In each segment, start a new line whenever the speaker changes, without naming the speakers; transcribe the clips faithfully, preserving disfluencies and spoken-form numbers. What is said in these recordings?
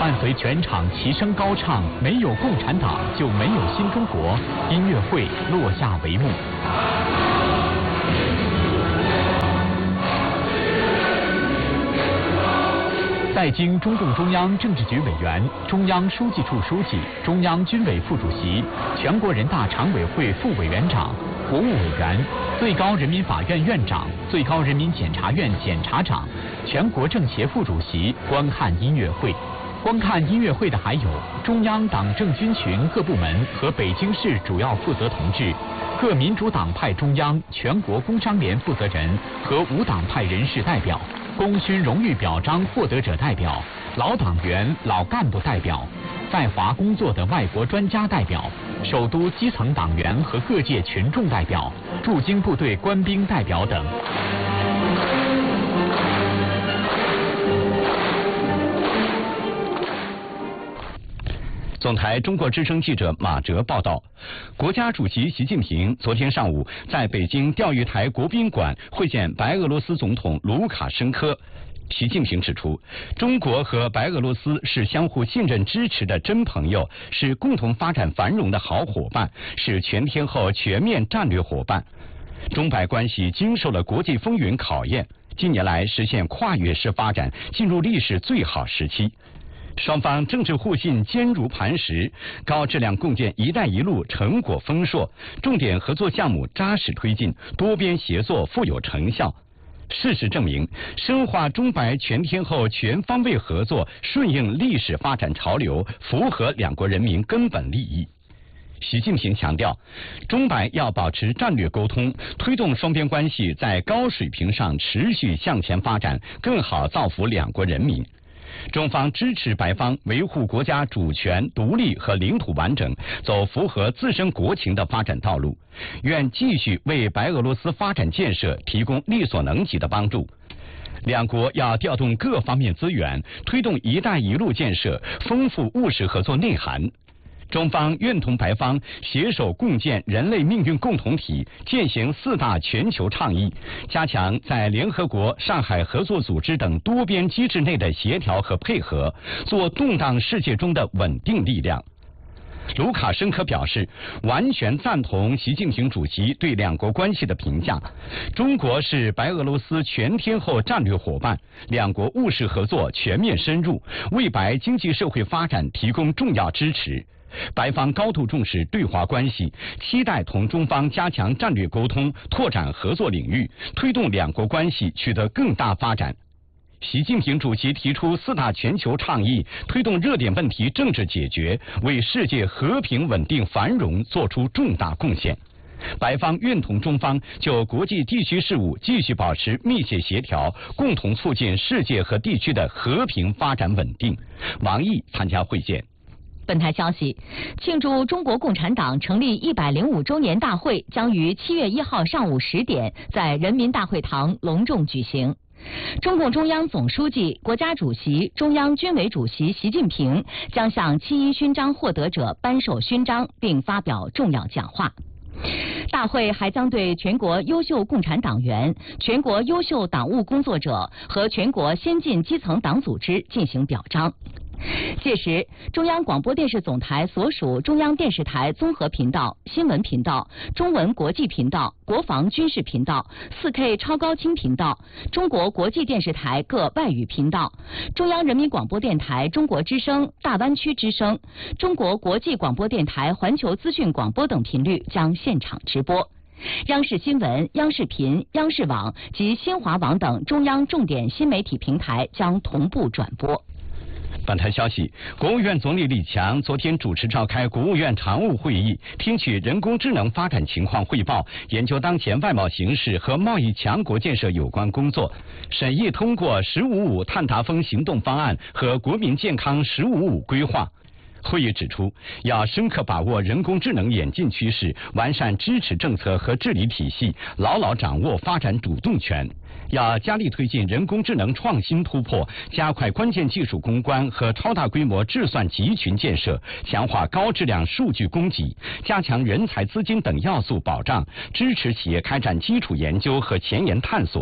伴随全场齐声高唱“没有共产党就没有新中国”，音乐会落下帷幕。在京中共中央政治局委员、中央书记处书记、中央军委副主席、全国人大常委会副委员长、国务委员、最高人民法院院长、最高人民检察院检察长、全国政协副主席观看音乐会。观看音乐会的还有中央党政军群各部门和北京市主要负责同志、各民主党派中央、全国工商联负责人和无党派人士代表、功勋荣誉表彰获得者代表、老党员、老干部代表、在华工作的外国专家代表、首都基层党员和各界群众代表、驻京部队官兵代表等。
总台中国之声记者马哲报道，国家主席习近平昨天上午在北京钓鱼台国宾馆会见白俄罗斯总统卢卡申科。习近平指出，中国和白俄罗斯是相互信任支持的真朋友，是共同发展繁荣的好伙伴，是全天候全面战略伙伴。中白关系经受了国际风云考验，近年来实现跨越式发展，进入历史最好时期。双方政治互信坚如磐石，高质量共建“一带一路”成果丰硕，重点合作项目扎实推进，多边协作富有成效。事实证明，深化中白全天候全方位合作，顺应历史发展潮流，符合两国人民根本利益。习近平强调，中白要保持战略沟通，推动双边关系在高水平上持续向前发展，更好造福两国人民。中方支持白方维护国家主权、独立和领土完整，走符合自身国情的发展道路，愿继续为白俄罗斯发展建设提供力所能及的帮助。两国要调动各方面资源，推动“一带一路”建设，丰富务实合作内涵。中方愿同白方携手共建人类命运共同体，践行四大全球倡议，加强在联合国、上海合作组织等多边机制内的协调和配合，做动荡世界中的稳定力量。卢卡申科表示，完全赞同习近平主席对两国关系的评价。中国是白俄罗斯全天候战略伙伴，两国务实合作全面深入，为白经济社会发展提供重要支持。白方高度重视对华关系，期待同中方加强战略沟通，拓展合作领域，推动两国关系取得更大发展。习近平主席提出四大全球倡议，推动热点问题政治解决，为世界和平稳定繁荣做出重大贡献。白方愿同中方就国际地区事务继续保持密切协调，共同促进世界和地区的和平发展稳定。王毅参加会见。
本台消息，庆祝中国共产党成立一百零五周年大会将于七月一号上午十点在人民大会堂隆重举行。中共中央总书记、国家主席、中央军委主席习近平将向七一勋章获得者颁授勋章，并发表重要讲话。大会还将对全国优秀共产党员、全国优秀党务工作者和全国先进基层党组织进行表彰。届时，中央广播电视总台所属中央电视台综合频道、新闻频道、中文国际频道、国防军事频道、四 K 超高清频道、中国国际电视台各外语频道、中央人民广播电台中国之声、大湾区之声、中国国际广播电台环球资讯广播等频率将现场直播。央视新闻、央视频、央视网及新华网等中央重点新媒体平台将同步转播。
本台消息，国务院总理李强昨天主持召开国务院常务会议，听取人工智能发展情况汇报，研究当前外贸形势和贸易强国建设有关工作，审议通过“十五五”碳达峰行动方案和国民健康“十五五”规划。会议指出，要深刻把握人工智能演进趋势，完善支持政策和治理体系，牢牢掌握发展主动权。要加力推进人工智能创新突破，加快关键技术攻关和超大规模智算集群建设，强化高质量数据供给，加强人才资金等要素保障，支持企业开展基础研究和前沿探索。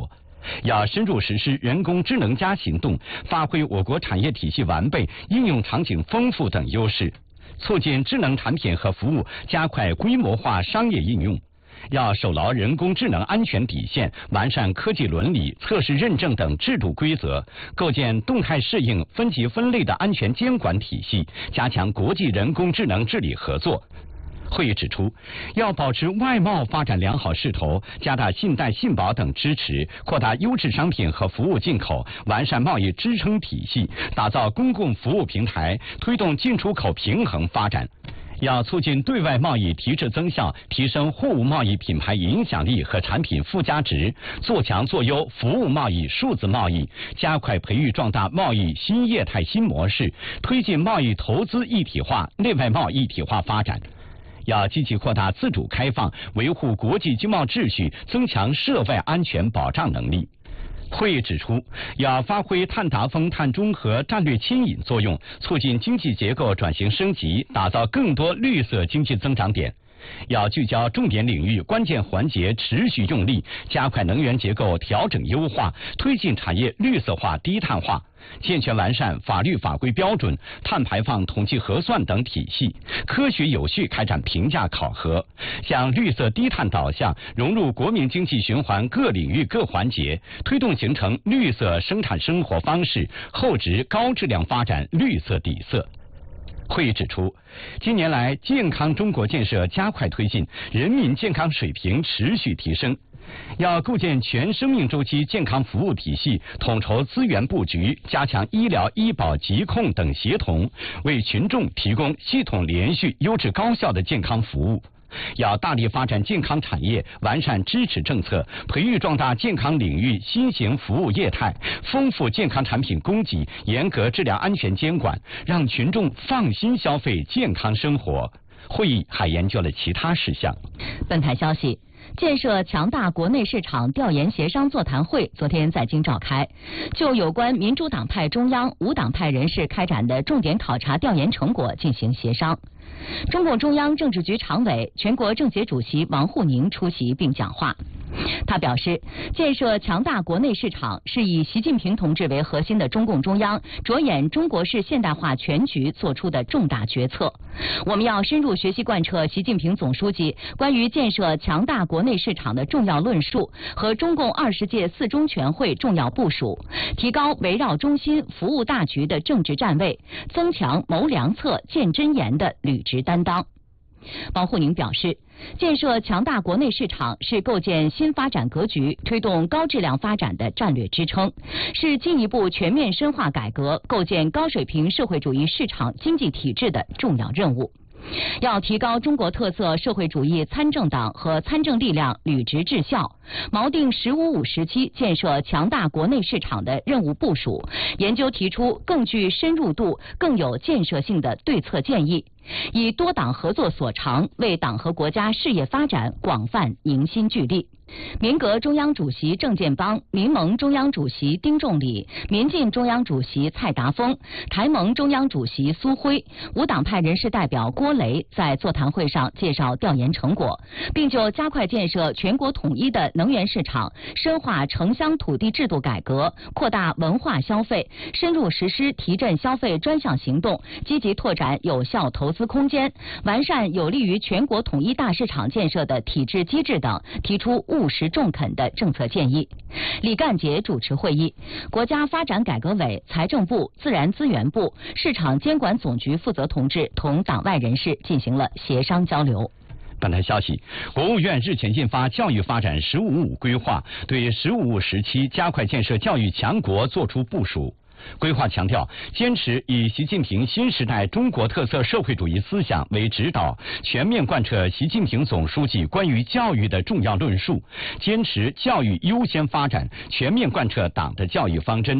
要深入实施人工智能加行动，发挥我国产业体系完备、应用场景丰富等优势，促进智能产品和服务加快规模化商业应用。要守牢人工智能安全底线，完善科技伦理、测试认证等制度规则，构建动态适应、分级分类的安全监管体系，加强国际人工智能治理合作。会议指出，要保持外贸发展良好势头，加大信贷信保等支持，扩大优质商品和服务进口，完善贸易支撑体系，打造公共服务平台，推动进出口平衡发展。要促进对外贸易提质增效，提升货物贸易品牌影响力和产品附加值，做强做优服务贸易、数字贸易，加快培育壮大贸易新业态新模式，推进贸易投资一体化、内外贸一体化发展。要积极扩大自主开放，维护国际经贸秩序，增强涉外安全保障能力。会议指出，要发挥碳达峰、碳中和战略牵引作用，促进经济结构转型升级，打造更多绿色经济增长点。要聚焦重点领域、关键环节，持续用力，加快能源结构调整优化，推进产业绿色化、低碳化，健全完善法律法规标准、碳排放统计核算等体系，科学有序开展评价考核，将绿色低碳导向融入国民经济循环各领域各环节，推动形成绿色生产生活方式，厚植高质量发展绿色底色。会议指出，近年来健康中国建设加快推进，人民健康水平持续提升。要构建全生命周期健康服务体系，统筹资源布局，加强医疗医保疾控等协同，为群众提供系统连续、优质高效的健康服务。要大力发展健康产业，完善支持政策，培育壮大健康领域新型服务业态，丰富健康产品供给，严格质量安全监管，让群众放心消费健康生活。会议还研究了其他事项。
本台消息，建设强大国内市场调研协商座谈会昨天在京召开，就有关民主党派中央、无党派人士开展的重点考察调研成果进行协商。中共中央政治局常委、全国政协主席王沪宁出席并讲话。他表示，建设强大国内市场是以习近平同志为核心的中共中央着眼中国式现代化全局做出的重大决策。我们要深入学习贯彻习近平总书记关于建设强大国内市场的重要论述和中共二十届四中全会重要部署，提高围绕中心服务大局的政治站位，增强谋良策、建真言的履职担当。王沪宁表示，建设强大国内市场是构建新发展格局、推动高质量发展的战略支撑，是进一步全面深化改革、构建高水平社会主义市场经济体制的重要任务。要提高中国特色社会主义参政党和参政力量履职治效，锚定“十五五”时期建设强大国内市场的任务部署，研究提出更具深入度、更有建设性的对策建议，以多党合作所长，为党和国家事业发展广泛凝心聚力。民革中央主席郑建邦、民盟中央主席丁仲礼、民进中央主席蔡达峰、台盟中央主席苏辉、无党派人士代表郭雷在座谈会上介绍调研成果，并就加快建设全国统一的能源市场、深化城乡土地制度改革、扩大文化消费、深入实施提振消费专项行动、积极拓展有效投资空间、完善有利于全国统一大市场建设的体制机制等，提出务实中肯的政策建议。李干杰主持会议，国家发展改革委、财政部、自然资源部、市场监管总局负责同志同党外人士进行了协商交流。
本台消息，国务院日前印发教育发展“十五五”规划，对“十五五”时期加快建设教育强国作出部署。规划强调，坚持以习近平新时代中国特色社会主义思想为指导，全面贯彻习近平总书记关于教育的重要论述，坚持教育优先发展，全面贯彻党的教育方针，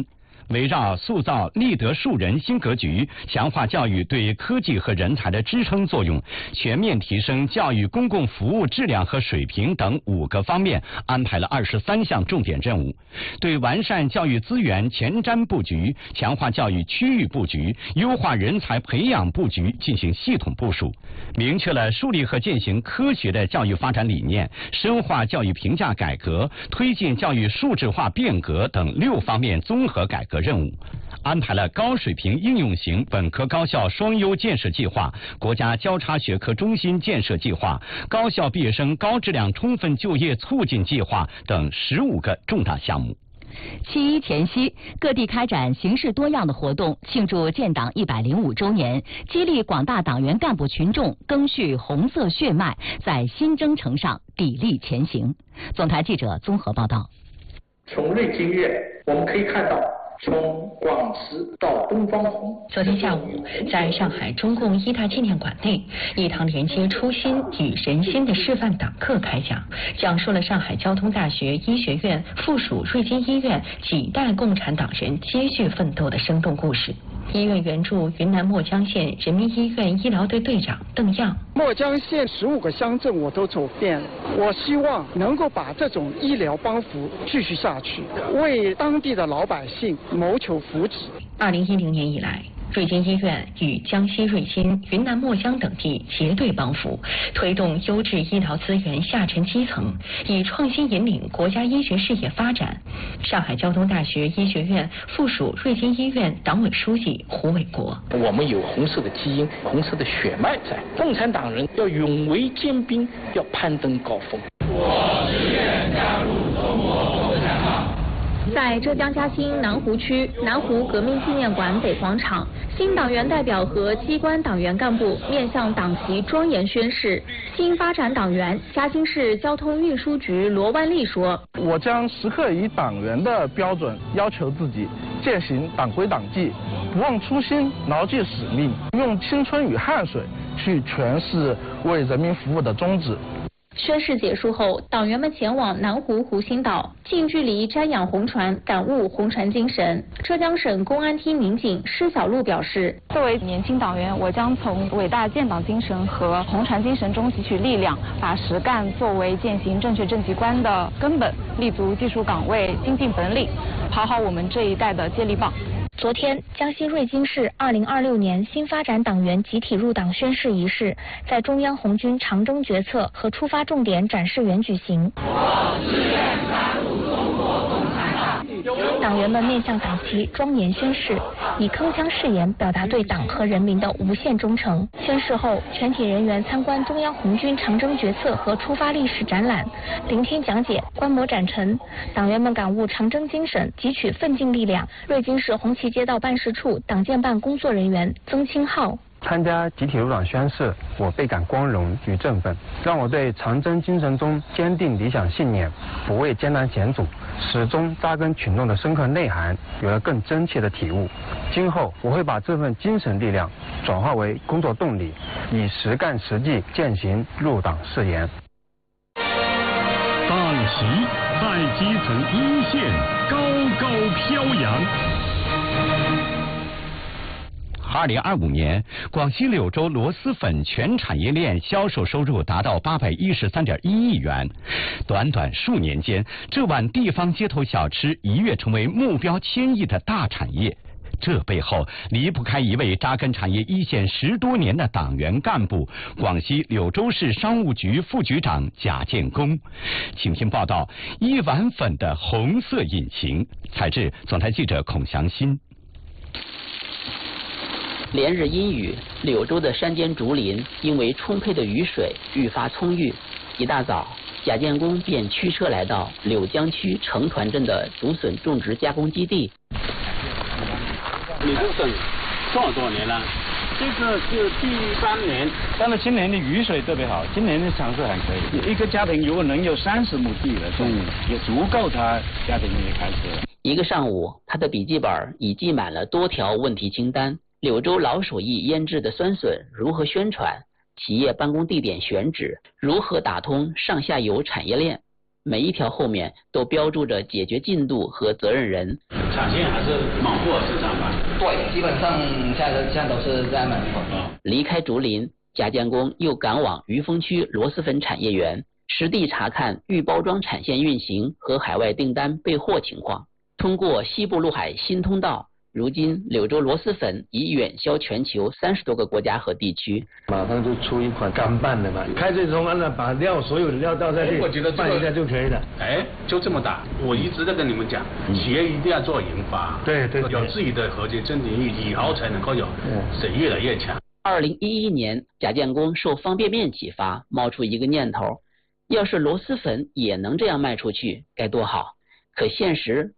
围绕塑造立德树人新格局，强化教育对科技和人才的支撑作用，全面提升教育公共服务质量和水平等五个方面，安排了二十三项重点任务，对完善教育资源前瞻布局、强化教育区域布局、优化人才培养布局进行系统部署，明确了树立和践行科学的教育发展理念，深化教育评价改革，推进教育数字化变革等六方面综合改革任务，安排了高水平应用型本科高校双优建设计划、国家交叉学科中心建设计划、高校毕业生高质量充分就业促进计划等十五个重大项目。
七一前夕，各地开展形式多样的活动，庆祝建党一百零五周年，激励广大党员干部群众赓续红色血脉，在新征程上砥砺前行。总台记者综合报道。
从瑞金院我们可以看到，从广慈到东方红。
昨天下午，在上海中共一大纪念馆内，一堂连接初心与人心的示范党课开讲，讲述了上海交通大学医学院附属瑞金医院几代共产党人接续奋斗的生动故事。医院援助云南墨江县人民医院医疗队队长邓样。
墨江县十五个乡镇我都走遍了，我希望能够把这种医疗帮扶继续下去，为当地的老百姓谋求福祉。
二零一零年以来，瑞金医院与江西瑞金、云南墨江等地结对帮扶，推动优质医疗资源下沉基层，以创新引领国家医学事业发展。上海交通大学医学院附属瑞金医院党委书记胡伟国：
我们有红色的基因、红色的血脉在，共产党人要勇为坚冰，要攀登高峰。
我自愿加入中国共产党。
在浙江嘉兴南湖区南湖革命纪念馆北广场，新党员代表和机关党员干部面向党旗庄严宣誓。新发展党员嘉兴市交通运输局罗万利说：“
我将时刻以党员的标准要求自己，践行党规党纪，不忘初心，牢记使命，用青春与汗水去诠释为人民服务的宗旨。”
宣誓结束后，党员们前往南湖湖心岛，近距离瞻仰红船，感悟红船精神。浙江省公安厅民警施小璐表示：“
作为年轻党员，我将从伟大建党精神和红船精神中汲取力量，把实干作为践行正确政绩观的根本，立足技术岗位，精进本领，跑好我们这一代的接力棒。”
昨天，江西瑞金市二零二六年新发展党员集体入党宣誓仪式在中央红军长征决策和出发重点展示园举行。
我自愿加入中国共产党。
党员们面向党旗庄严宣誓，以铿锵誓言表达对党和人民的无限忠诚。宣誓后，全体人员参观中央红军长征决策和出发历史展览，聆听讲解，观摩展陈。党员们感悟长征精神，汲取奋进力量。瑞金市红旗街道办事处党建办工作人员曾清浩：
参加集体入党宣誓，我倍感光荣与振奋，让我对长征精神中坚定理想信念、不畏艰难险阻、始终扎根群众的深刻内涵有了更真切的体悟。今后我会把这份精神力量转化为工作动力，以实干实际践行入党誓言。
党旗在基层一线高高飘扬。
二零二五年，广西柳州螺蛳粉全产业链销售收入达到八百一十三点一亿元。短短数年间，这碗地方街头小吃一跃成为目标千亿的大产业。这背后离不开一位扎根产业一线十多年的党员干部——广西柳州市商务局副局长贾建功。请听报道：一碗粉的红色引擎。采制总台记者孔祥新。
连日阴雨，柳州的山间竹林因为充沛的雨水愈发葱郁。一大早，贾建功便驱车来到柳江区城团镇的竹笋种植加工基地。
你这笋多少多年了？这个是第三年，但是今年的雨水特别好，今年的产出还可以。一个家庭如果能有三十亩地来种，嗯、也足够他家庭也开始了。
一个上午，他的笔记本已记满了多条问题清单。柳州老手艺腌制的酸笋如何宣传？企业办公地点选址如何打通上下游产业链？ 每一条后面都标注着解决进度和责任人。
产线还是满货市场吧？
对，基本上现在现在都是在满货。
离开竹林，贾建功又赶往余丰区螺蛳粉产业园，实地查看预包装产线运行和海外订单备货情况。通过西部陆海新通道，如今柳州螺蛳粉已远销全球三十多个国家和地区。
马上就出一款干拌的嘛，开水冲完了，把料所有的料倒在这里，
我觉得
拌一下就可以了。
哎，就这么打。我一直在跟你们讲，企业一定要做研发，
对对，
有自己的核心竞争力，以后才能够有谁越来越强。
二零一一年，贾建功受方便面启发，冒出一个念头：要是螺蛳粉也能这样卖出去，该多好！可现实